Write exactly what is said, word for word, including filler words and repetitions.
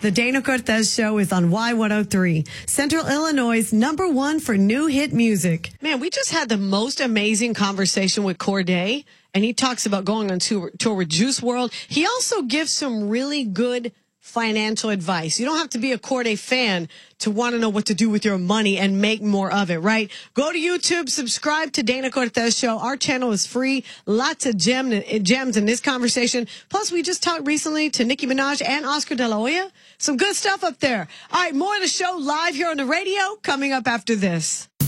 The Dana Cortez Show is on Y one oh three, Central Illinois' number one for new hit music. Man, we just had the most amazing conversation with Corday, and he talks about going on tour, tour with Juice world. He also gives some really good financial advice. You don't have to be a Corday fan to want to know what to do with your money and make more of it, right? Go to YouTube, subscribe to Dana Cortez Show. Our channel is free. Lots of gem, gems in this conversation. Plus, we just talked recently to Nicki Minaj and Oscar De La Hoya. Some good stuff up there. All right, more of the show live here on the radio coming up after this.